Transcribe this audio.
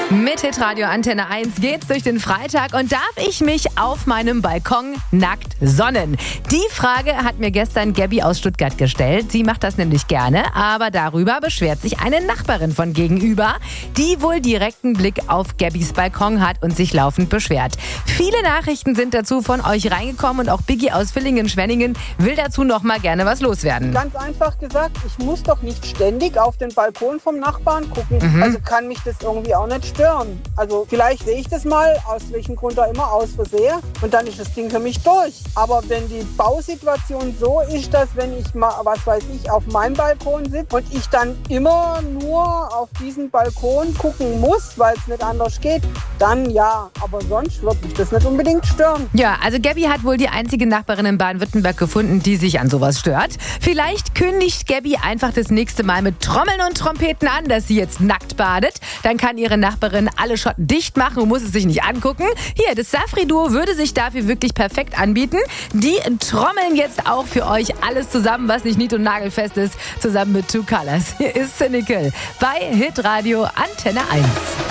Mit Hitradio Antenne 1 geht's durch den Freitag und darf ich mich auf meinem Balkon nackt sonnen? Die Frage hat mir gestern Gabby aus Stuttgart gestellt. Sie macht das nämlich gerne, aber darüber beschwert sich eine Nachbarin von gegenüber, die wohl direkten Blick auf Gabbys Balkon hat und sich laufend beschwert. Viele Nachrichten sind dazu von euch reingekommen und auch Biggie aus Villingen-Schwenningen will dazu noch mal gerne was loswerden. Ganz einfach gesagt, ich muss doch nicht ständig auf den Balkon vom Nachbarn gucken. Also kann mich das irgendwie auch nicht stören. Also vielleicht sehe ich das mal, aus welchem Grund auch immer, aus Versehen. Und dann ist das Ding für mich durch. Aber wenn die Bausituation so ist, dass wenn ich mal, was weiß ich, auf meinem Balkon sitze und ich dann immer nur auf diesen Balkon gucken muss, weil es nicht anders geht, dann ja. Aber sonst wird mich das nicht unbedingt stören. Ja, also Gabby hat wohl die einzige Nachbarin in Baden-Württemberg gefunden, die sich an sowas stört. Vielleicht kündigt Gabby einfach das nächste Mal mit Trommeln und Trompeten an, dass sie jetzt nackt badet. Dann kann ihre Nachbarin alle Schotten dicht machen und muss es sich nicht angucken. Hier, das Safri-Duo würde sich dafür wirklich perfekt anbieten. Die trommeln jetzt auch für euch alles zusammen, was nicht nied- und nagelfest ist, zusammen mit Two Colors. Hier ist Cynical bei Hitradio Antenne 1.